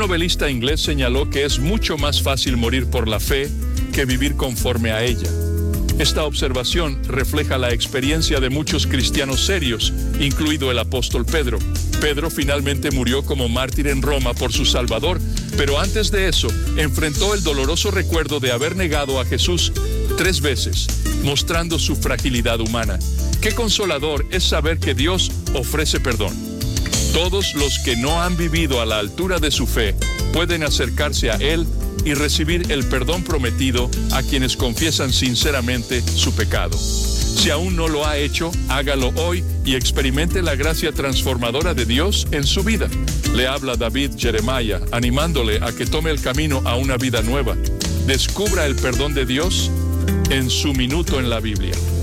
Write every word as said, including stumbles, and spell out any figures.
novelista inglés señaló que es mucho más fácil morir por la fe que vivir conforme a ella. Esta observación refleja la experiencia de muchos cristianos serios, incluido el apóstol Pedro. Pedro finalmente murió como mártir en Roma por su Salvador, pero antes de eso enfrentó el doloroso recuerdo de haber negado a Jesús tres veces, mostrando su fragilidad humana. Qué consolador es saber que Dios ofrece perdón. Todos los que no han vivido a la altura de su fe pueden acercarse a Él y recibir el perdón prometido a quienes confiesan sinceramente su pecado. Si aún no lo ha hecho, hágalo hoy y experimente la gracia transformadora de Dios en su vida. Le habla David Jeremiah, animándole a que tome el camino a una vida nueva. Descubra el perdón de Dios en su minuto en la Biblia.